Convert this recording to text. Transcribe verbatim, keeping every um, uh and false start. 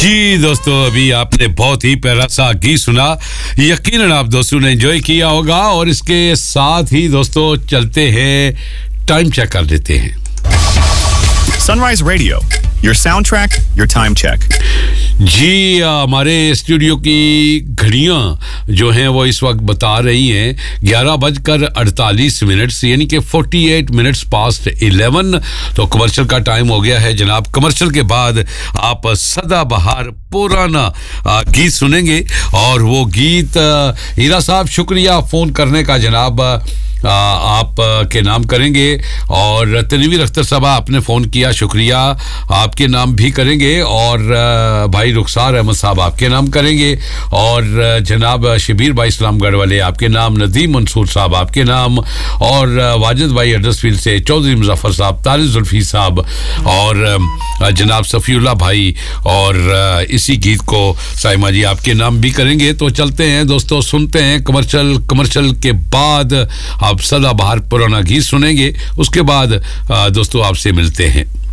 जी दोस्तों, अभी आपने बहुत ही प्यारा सा गीत सुना। यकीनन आप दोस्तों ने एंजॉय किया होगा और इसके साथ ही दोस्तों चलते हैं, टाइम चेक कर लेते हैं। Sunrise Radio, your soundtrack, your time check. जी, हमारे स्टूडियो की घड़ियां जो हैं वो इस वक्त बता रही हैं ग्यारह बजकर अड़तालीस मिनट्स, यानी कि अड़तालीस मिनट्स पास्ट इलेवन। तो कमर्शियल का टाइम हो गया है जनाब। कमर्शियल के बाद आप सदाबहार पुराना गीत सुनेंगे और वो गीत हीरा साहब शुक्रिया फ़ोन करने का जनाब, आप के नाम करेंगे। और तनवीर अख्तर साहब आपने फ़ोन किया, शुक्रिया, आपके नाम भी करेंगे। और भाई रुखसार अहमद साहब आपके नाम करेंगे। और जनाब शबीर भाई इस्लामगढ़ वाले आपके नाम, नदीम मंसूर साहब आपके नाम, और वाजिद भाई हडर्सफील्ड से चौधरी मुजफ्फर साहब, तारिक जुल्फी साहब, और जनाब सफ़ीउल्लाह भाई, और इसी गीत को साइमा जी आपके नाम भी करेंगे। तो चलते हैं दोस्तों, सुनते हैं कमर्शियल। कमर्शियल के बाद आप सदाबहार पुराना गीत सुनेंगे। उसके बाद दोस्तों आपसे मिलते हैं।